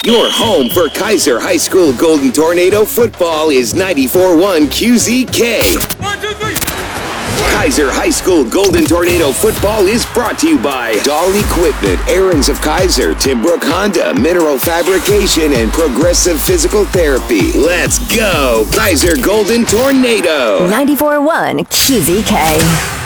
Your home for Kaiser High School Golden Tornado football is 94.1 QZK. 1, 2, 3. Kaiser High School Golden Tornado football is brought to you by Dahl Equipment, Aaron's of Kaiser, Timbrook Honda, Mineral Fabrication, and Progressive Physical Therapy. Let's go, Kaiser Golden Tornado. 94.1 QZK.